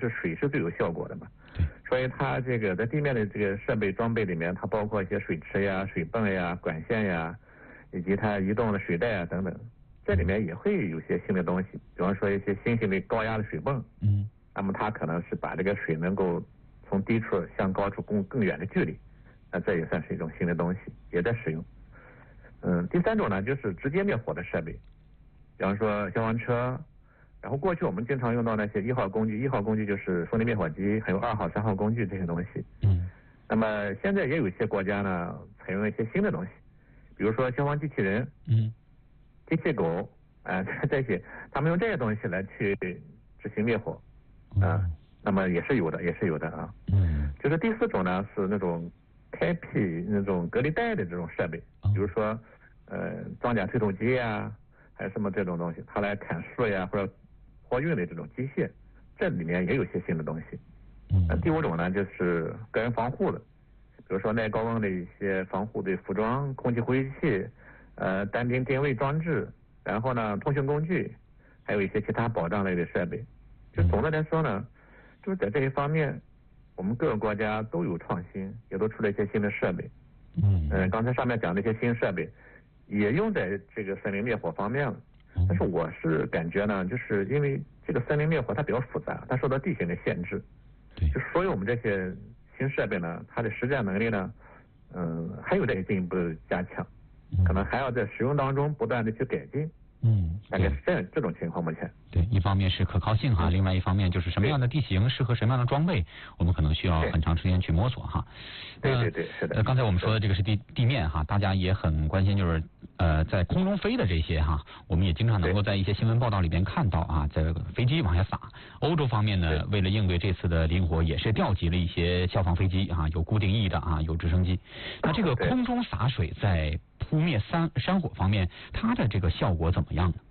实水是最有效果的嘛。所以它这个在地面的这个设备装备里面，它包括一些水池呀、水泵呀、管线呀，以及它移动的水带啊等等，这里面也会有些新的东西，比方说一些新型的高压的水泵。那么它可能是把这个水能够从低处向高处更远的距离，那这也算是一种新的东西，也在使用。第三种呢，就是直接灭火的设备，比方说消防车。然后过去我们经常用到那些1号工具，1号工具就是风力灭火机，还有2号、3号工具这些东西。那么现在也有一些国家呢，采用一些新的东西，比如说消防机器人，机器狗，这些，他们用这些东西来去执行灭火，那么也是有的啊。就是第4种呢，是那种开辟那种隔离带的这种设备，比如说装甲推土机呀，还有什么这种东西，它来砍树呀或者货运的这种机械，这里面也有些新的东西。第5种呢，就是个人防护的，比如说耐高温的一些防护的服装、空气呼吸器、单兵定位装置，然后呢通讯工具，还有一些其他保障类的设备。就总的来说呢，就是在这一方面，我们各个国家都有创新，也都出了一些新的设备。刚才上面讲的一些新设备，也用在这个森林灭火方面了。但是我是感觉呢，就是因为这个森林灭火它比较复杂，它受到地形的限制，就所以我们这些新设备呢，它的实战能力呢，还有待进一步加强，可能还要在使用当中不断的去改进。大概是这种情况目前。 对，一方面是可靠性哈，另外一方面就是什么样的地形适合什么样的装备，我们可能需要很长时间去摸索哈。 对，是的。 刚才我们说的这个是地面哈，大家也很关心，就是在空中飞的这些哈，我们也经常能够在一些新闻报道里边看到啊，这个飞机往下撒。欧洲方面呢，为了应对这次的林火，也是调集了一些消防飞机啊，有固定翼的啊，有直升机。那这个空中洒水在扑灭山火方面，它的这个效果怎么样呢？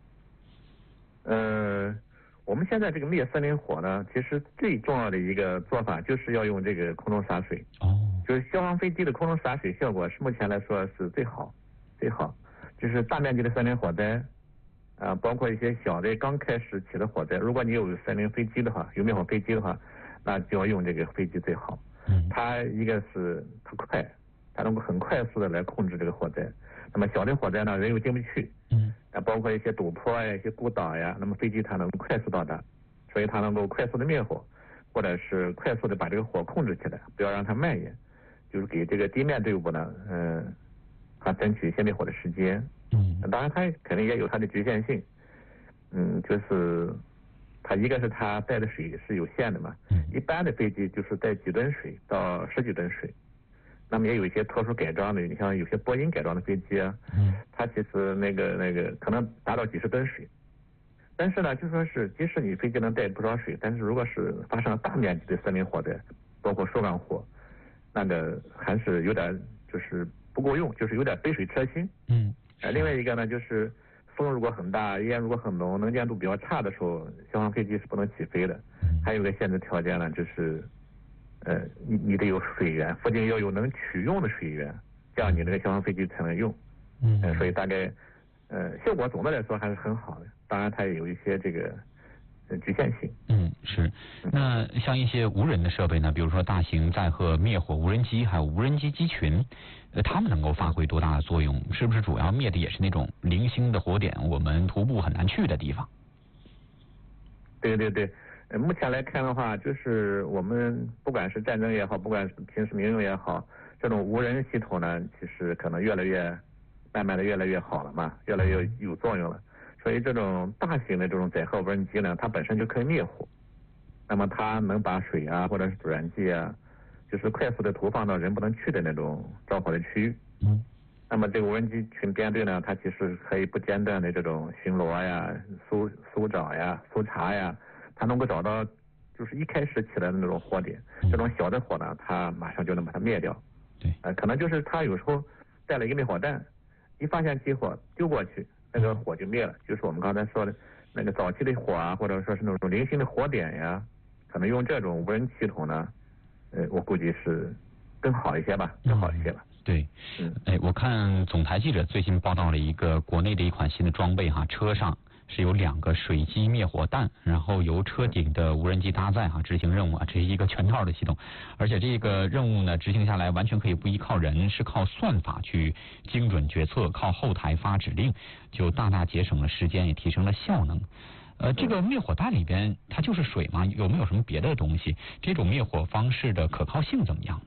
我们现在这个灭森林火呢，其实最重要的一个做法就是要用这个空中洒水。就是消防飞机的空中洒水效果是目前来说是最好。就是大面积的森林火灾，包括一些小的刚开始起的火灾，如果你有森林飞机的话，有灭火飞机的话，那就要用这个飞机最好。它一个是它快，它能够很快速的来控制这个火灾。那么小的火灾呢，人又进不去，包括一些陡坡呀、一些孤岛呀，那么飞机它能快速到达，所以它能够快速的灭火，或者是快速的把这个火控制起来，不要让它蔓延，就是给这个地面队伍呢，它争取一些灭火的时间。当然它肯定也有它的局限性，就是它一个是它带的水是有限的嘛，一般的飞机就是带几吨水到10几吨水。那么也有一些特殊改装的，你像有些波音改装的飞机啊，它其实那个可能达到几十吨水，但是呢，就说是即使你飞机能带不少水，但是如果是发生了大面积的森林火灾，包括树干火，那个还是有点就是不够用，就是有点杯水车薪。另外一个呢，就是风如果很大，烟如果很浓，能见度比较差的时候，消防飞机是不能起飞的。还有一个限制条件呢，就是你得有水源，附近要有能取用的水源，这样你这个消防飞机才能用。所以大概效果总的来说还是很好的，当然它也有一些这个局限性。 是。那像一些无人的设备呢，比如说大型载荷灭火无人机，还有无人机机群，它们能够发挥多大的作用？是不是主要灭的也是那种零星的火点，我们徒步很难去的地方？ 对。目前来看的话，就是我们不管是战争也好，不管是平时民用也好，这种无人系统呢，其实可能慢慢的越来越好了嘛，越来越有作用了。所以这种大型的这种载荷无人机呢，它本身就可以灭火，那么它能把水啊或者是助燃剂啊，就是快速的投放到人不能去的那种着火的区域。那么这个无人机群编队呢，它其实可以不间断的这种巡逻呀、搜找呀、搜查呀，它能够找到就是一开始起来的那种火点，这种小的火呢，它马上就能把它灭掉。可能就是它有时候带了一个灭火弹，一发现起火丢过去，那个火就灭了。就是我们刚才说的那个早期的火啊，或者说是那种零星的火点呀，可能用这种无人系统呢，我估计是更好一些吧。 对，我看总台记者最近报道了一个国内的一款新的装备哈，车上是有2个水基灭火弹，然后由车顶的无人机搭载执行任务这是一个全套的系统，而且这个任务呢执行下来完全可以不依靠人，是靠算法去精准决策，靠后台发指令，就大大节省了时间，也提升了效能。这个灭火弹里边它就是水吗？有没有什么别的东西？这种灭火方式的可靠性怎么样？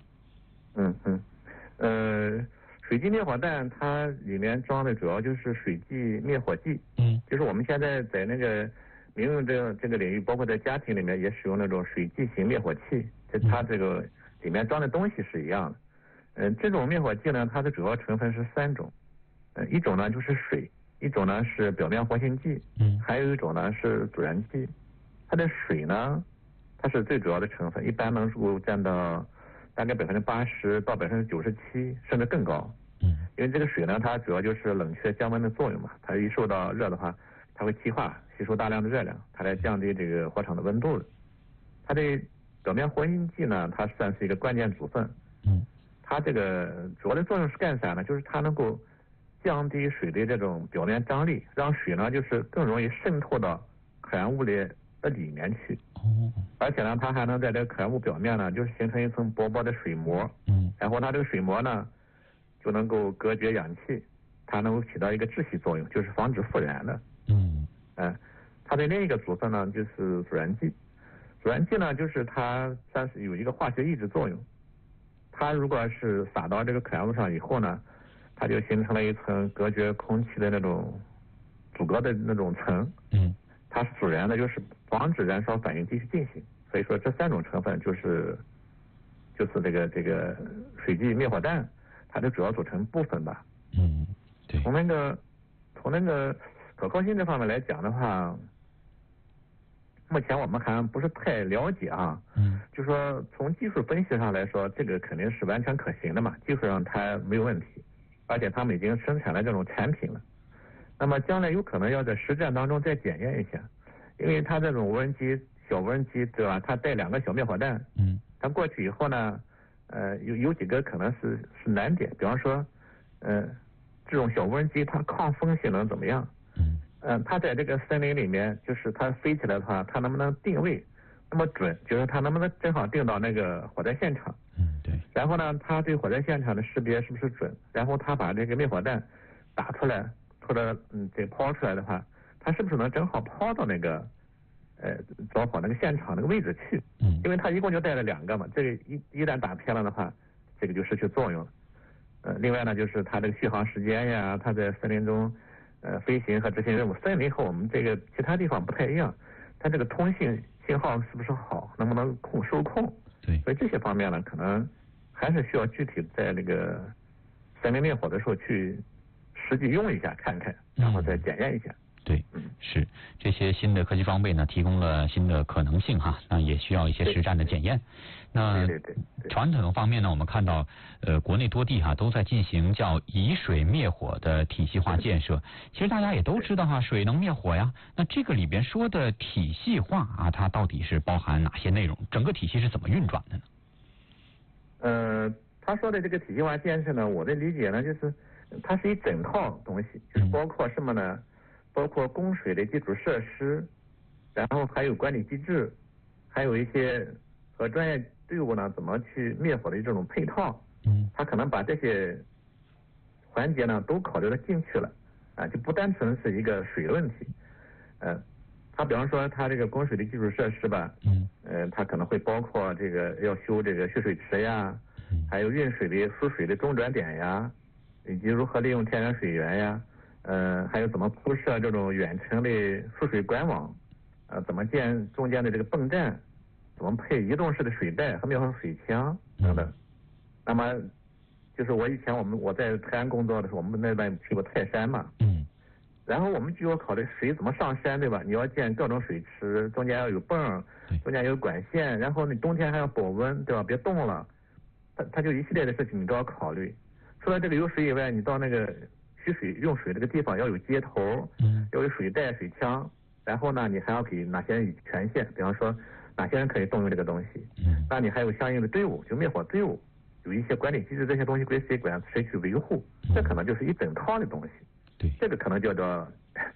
水基灭火弹它里面装的主要就是水基灭火剂。就是我们现在在那个民用这个领域，包括在家庭里面也使用那种水基型灭火器，它这个里面装的东西是一样的。这种灭火剂呢，它的主要成分是3种。一种呢就是水，一种呢是表面活性剂，还有一种呢是阻燃剂。它的水呢，它是最主要的成分，一般能够占到大概80%到97%，甚至更高。因为这个水呢，它主要就是冷却降温的作用嘛，它一受到热的话，它会气化，吸收大量的热量，它来降低这个火场的温度的。它的表面活性剂呢，它算是一个关键组分。它这个主要的作用是干啥呢？就是它能够降低水的这种表面张力，让水呢就是更容易渗透到可燃物的里面去。而且呢，它还能在这个可燃物表面呢，就是形成一层薄薄的水膜。然后它这个水膜呢，就能够隔绝氧气，它能够起到一个窒息作用，就是防止复燃的。它的另一个组分呢，就是阻燃剂。阻燃剂呢，就是它算是有一个化学抑制作用。它如果是撒到这个可燃物上以后呢，它就形成了一层隔绝空气的那种阻隔的那种层。它是阻燃的，就是防止燃烧反应继续进行。所以说这3种成分就是这个水基灭火弹它的主要组成部分吧。 对。 从那个可靠性这方面来讲的话，目前我们还不是太了解就说从技术分析上来说，这个肯定是完全可行的嘛，技术上它没有问题，而且他们已经生产了这种产品了。那么将来有可能要在实战当中再检验一下，因为它这种无人机小无人机对吧，它带2个小灭火弹，它过去以后呢，有几个可能是难点，比方说这种小无人机它抗风性能怎么样？它在这个森林里面，就是它飞起来的话，它能不能定位那么准？就是它能不能正好定到那个火灾现场？ 对。 然后呢，它对火灾现场的识别是不是准？然后它把这个灭火弹打出来，或者这抛出来的话，它是不是能正好抛到那个着火那个现场那个位置去？因为它一共就带了2个嘛，这个一旦打偏了的话，这个就失去作用了。另外呢，就是它这个续航时间呀，它在森林中飞行和执行任务。森林和我们这个其他地方不太一样，它这个通信号是不是好，能不能受控？ 对。 所以这些方面呢，可能还是需要具体在那个森林灭火的时候去实际用一下看看，然后再检验一下。 对，是这些新的科技装备呢，提供了新的可能性那也需要一些实战的检验。那传统方面呢，我们看到国内多地都在进行叫以水灭火的体系化建设。其实大家也都知道水能灭火呀。那这个里边说的体系化它到底是包含哪些内容？整个体系是怎么运转的呢？他说的这个体系化建设呢，我的理解呢，就是它是一整套东西，就是包括什么呢？包括供水的基础设施，然后还有管理机制，还有一些和专业队伍呢怎么去灭火的这种配套。他可能把这些环节呢都考虑了进去了就不单纯是一个水的问题。他比方说他这个供水的基础设施吧，他可能会包括这个要修这个蓄水池呀，还有运水的输水的中转点呀，以及如何利用天然水源呀。还有怎么铺设这种远程的输水管网，怎么建中间的这个泵站，怎么配移动式的水带和灭火水枪等等。那么就是以前我在泰安工作的时候，我们那边去过泰山嘛，然后我们就要考虑水怎么上山，对吧？你要建各种水池，中间要有泵，中间有管线，然后你冬天还要保温，对吧？别冻了，它就一系列的事情你都要考虑。除了这个有水以外，你到那个用水这个地方要有接头，要有水带、水枪，然后呢，你还要给哪些人以权限，比方说哪些人可以动用这个东西，那你还有相应的队伍，就灭火队伍，有一些管理机制，这些东西归谁管，谁去维护，这可能就是一整套的东西。 对， 这个可能叫做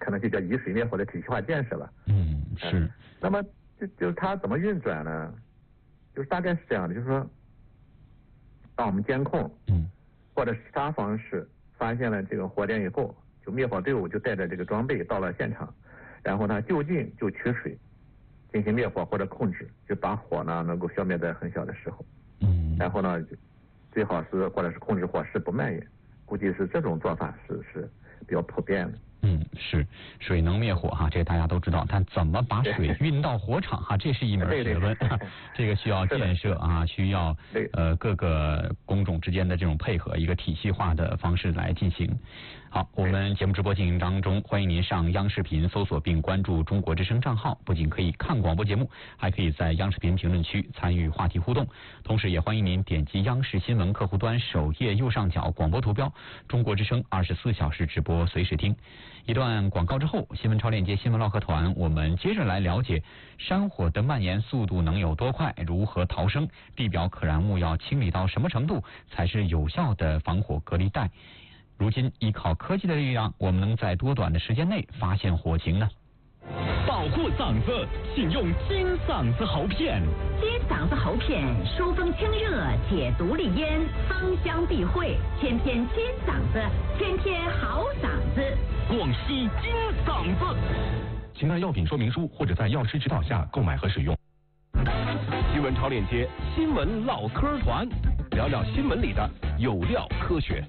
可能就叫以水灭火的体系化建设了。 是。 那么就是它怎么运转呢？就是大概是这样的，就是说，当我们监控，或者其他方式发现了这个火点以后，就灭火队伍就带着这个装备到了现场，然后呢就近就取水进行灭火或者控制，就把火呢能够消灭在很小的时候。然后呢最好是或者是控制火势不蔓延，估计是这种做法是比较普遍的。 是水能灭火哈，这个大家都知道，但怎么把水运到火场哈，这是一门学问，这个需要建设啊，需要各个工种之间的这种配合，一个体系化的方式来进行。好，我们节目直播进行当中，欢迎您上央视频搜索并关注中国之声账号，不仅可以看广播节目，还可以在央视频评论区参与话题互动，同时也欢迎您点击央视新闻客户端首页右上角广播图标，中国之声24小时直播随时听。一段广告之后，新闻超链接新闻唠嗑团，我们接着来了解山火的蔓延速度能有多快，如何逃生，地表可燃物要清理到什么程度才是有效的防火隔离带。如今依靠科技的力量，我们能在多短的时间内发现火情呢？ 保护嗓子，请用金嗓子喉片。 金嗓子喉片疏风清热，解毒利咽，芳香避秽，天天金嗓子，天天好嗓子。 广西金嗓子。请看药品说明书或者在药师指导下购买和使用。新闻超链接，新闻唠嗑团，聊聊新闻里的有料科学。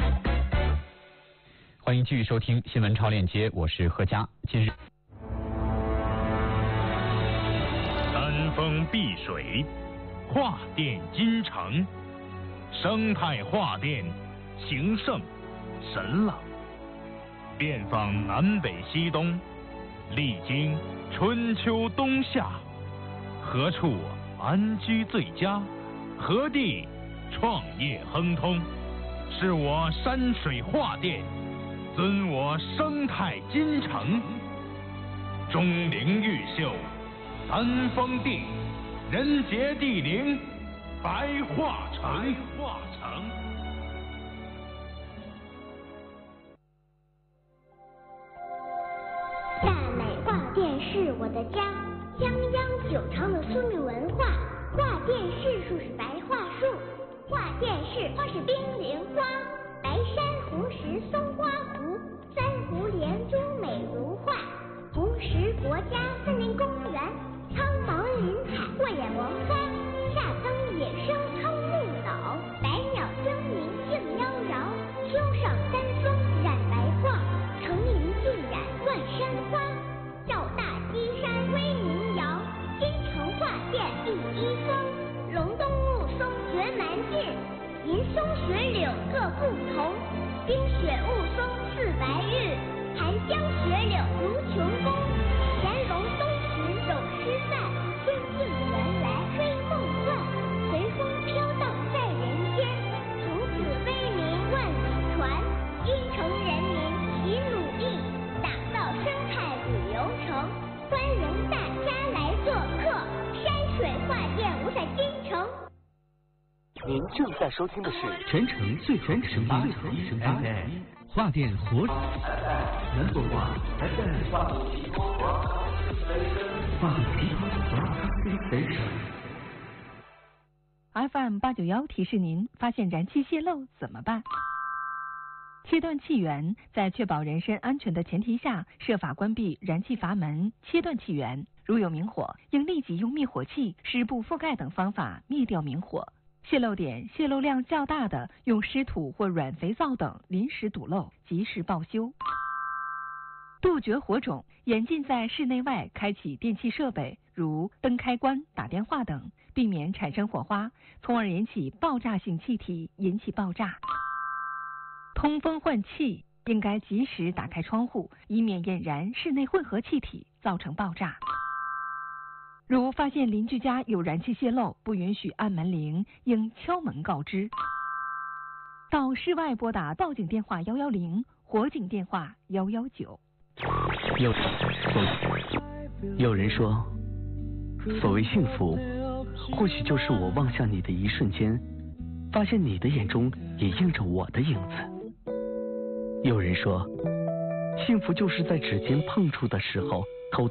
欢迎继续收听新闻超链接，我是何佳。近日， 山峰碧水，化电金城，生态化电情圣神朗，遍访南北西东，历经春秋冬夏，何处安居最佳？何地创业亨通？是我山水化电，尊我生态金城。钟灵毓秀，三峰地，人杰地灵，白化城。 大美化电是我的家，泱泱9城的村民文化。化电市树是白桦树，化电市花是冰凌花，白山红石松花湖，三湖连珠美如画，红石国家森林公园，苍茫林海过眼王花，夏耕野生称木老，百鸟争鸣竞妖娆，秋上三峰染白桦，成林尽染万山花，照大基山威名扬，金城化电第一峰，隆冬雾凇绝蛮劲，银松雪柳各不同，冰雪雾凇似白日，寒江雪柳如琼宫，乾隆东巡有诗赞，仙境原来追梦幻，随风飘荡在人间，从此威名万里传，金城人民齐努力，打造生态旅游城，欢迎大家来做客，山水化电无在金城。 您正在收听的是全城最全声音 FM 化电活能播化 FM 化电 FM 891提示您：发现燃气泄漏怎么办？切断气源，在确保人身安全的前提下，设法关闭燃气阀门，切断气源。如有明火，应立即用灭火器、湿布覆盖等方法灭掉明火。泄漏点、泄漏量较大的，用湿土或软肥皂等临时堵漏，及时报修。杜绝火种，严禁在室内外开启电气设备，如灯开关、打电话等，避免产生火花，从而引起爆炸性气体，引起爆炸。通风换气，应该及时打开窗户，以免引燃室内混合气体，造成爆炸。如发现邻居家有燃气泄漏，不允许按门铃，应敲门告知。到室外拨打报警电话110，火警电话119。 有人说，所谓幸福，或许就是我望向你的一瞬间，发现你的眼中也映着我的影子。有人说， 幸福就是在指尖碰触的时候，